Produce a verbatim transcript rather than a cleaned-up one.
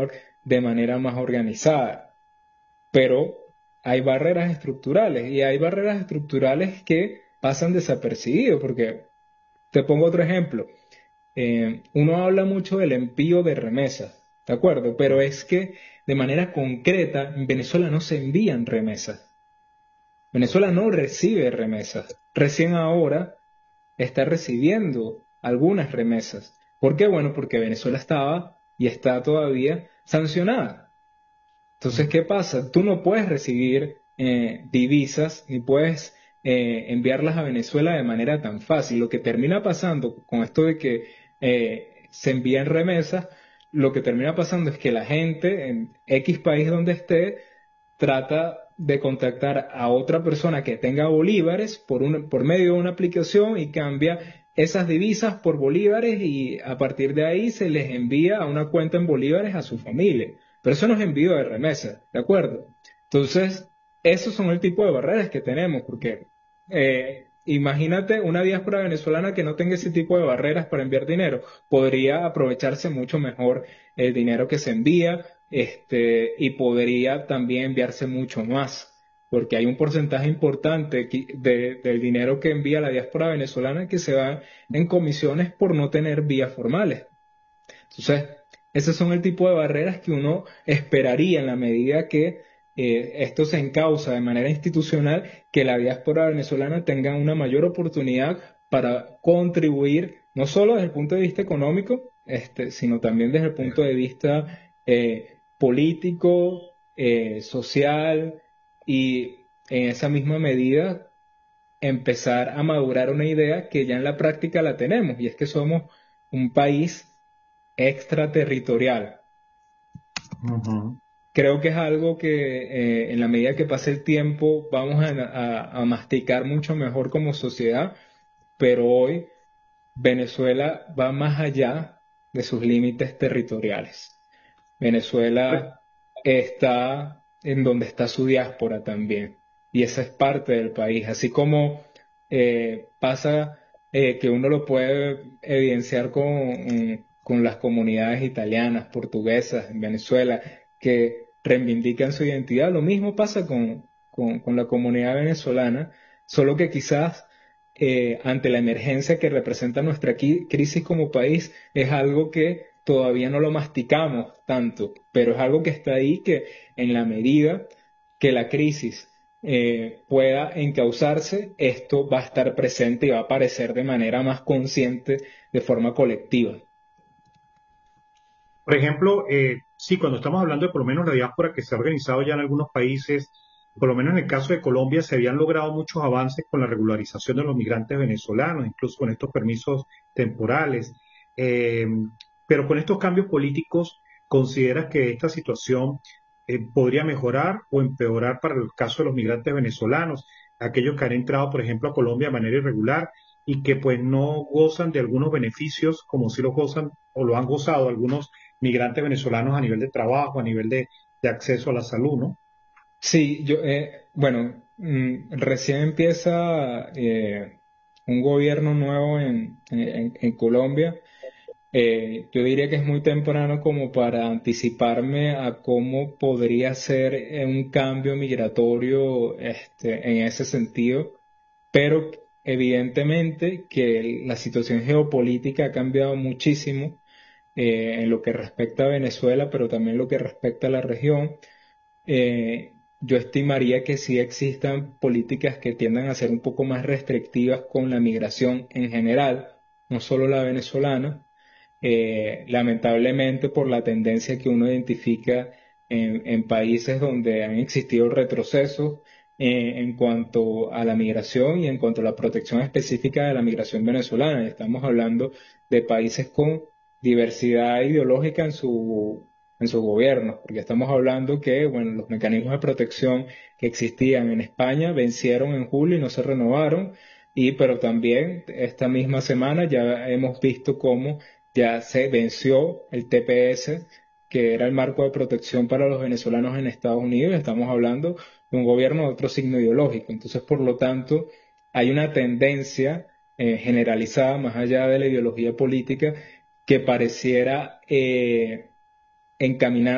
mejor de manera más organizada. Pero hay barreras estructurales y hay barreras estructurales que pasan desapercibidos, porque te pongo otro ejemplo. Eh, uno habla mucho del envío de remesas, ¿de acuerdo? Pero es que de manera concreta en Venezuela no se envían remesas. Venezuela no recibe remesas. Recién ahora está recibiendo algunas remesas. ¿Por qué? Bueno, porque Venezuela estaba y está todavía sancionada. Entonces, ¿qué pasa? Tú no puedes recibir eh, divisas ni puedes eh, enviarlas a Venezuela de manera tan fácil. Lo que termina pasando con esto de que eh, se envían remesas, lo que termina pasando es que la gente en X país donde esté trata de contactar a otra persona que tenga bolívares por, un, por medio de una aplicación y cambia esas divisas por bolívares y a partir de ahí se les envía a una cuenta en bolívares a su familia. Pero eso no es envío de remesa, ¿de acuerdo? Entonces, esos son el tipo de barreras que tenemos, porque eh, imagínate una diáspora venezolana que no tenga ese tipo de barreras para enviar dinero, podría aprovecharse mucho mejor el dinero que se envía, este, y podría también enviarse mucho más, porque hay un porcentaje importante de, del dinero que envía la diáspora venezolana que se va en comisiones por no tener vías formales. Entonces, esos son el tipo de barreras que uno esperaría en la medida que eh, esto se encausa de manera institucional, que la diáspora venezolana tenga una mayor oportunidad para contribuir, no solo desde el punto de vista económico, este, sino también desde el punto de vista eh, político, eh, social, y en esa misma medida empezar a madurar una idea que ya en la práctica la tenemos, y es que somos un país extraterritorial. Ujú. Creo que es algo que eh, en la medida que pase el tiempo vamos a, a, a masticar mucho mejor como sociedad, pero hoy Venezuela va más allá de sus límites territoriales. Venezuela está en donde está su diáspora también, y esa es parte del país, así como eh, pasa eh, que uno lo puede evidenciar con, mm, con las comunidades italianas, portuguesas en Venezuela, que reivindican su identidad. Lo mismo pasa con, con, con la comunidad venezolana, solo que quizás eh, ante la emergencia que representa nuestra qui- crisis como país, es algo que todavía no lo masticamos tanto, pero es algo que está ahí, que en la medida que la crisis eh, pueda encauzarse, esto va a estar presente y va a aparecer de manera más consciente, de forma colectiva. Por ejemplo, eh, sí, cuando estamos hablando de por lo menos la diáspora que se ha organizado ya en algunos países, por lo menos en el caso de Colombia, se habían logrado muchos avances con la regularización de los migrantes venezolanos, incluso con estos permisos temporales. Eh, pero con estos cambios políticos, ¿consideras que esta situación eh, podría mejorar o empeorar para el caso de los migrantes venezolanos, aquellos que han entrado, por ejemplo, a Colombia de manera irregular y que pues no gozan de algunos beneficios como si los gozan o lo han gozado algunos migrantes venezolanos a nivel de trabajo, a nivel de, de acceso a la salud, ¿no? Sí, yo, eh, bueno, mm, recién empieza eh, un gobierno nuevo en, en, en Colombia. Eh, yo diría que es muy temprano como para anticiparme a cómo podría ser eh, un cambio migratorio este, en ese sentido, pero evidentemente que la situación geopolítica ha cambiado muchísimo eh, en lo que respecta a Venezuela, pero también lo que respecta a la región. Eh, yo estimaría que sí existan políticas que tiendan a ser un poco más restrictivas con la migración en general, no solo la venezolana, eh, lamentablemente por la tendencia que uno identifica en, en países donde han existido retrocesos eh, en cuanto a la migración y en cuanto a la protección específica de la migración venezolana. Y estamos hablando de países con diversidad ideológica en su, en sus gobiernos, porque estamos hablando que, bueno, los mecanismos de protección que existían en España vencieron en julio y no se renovaron. Y pero también esta misma semana ya hemos visto cómo ya se venció el T P S, que era el marco de protección para los venezolanos en Estados Unidos. Estamos hablando de un gobierno de otro signo ideológico. Entonces, por lo tanto, hay una tendencia eh, generalizada, más allá de la ideología política, que pareciera eh, encaminar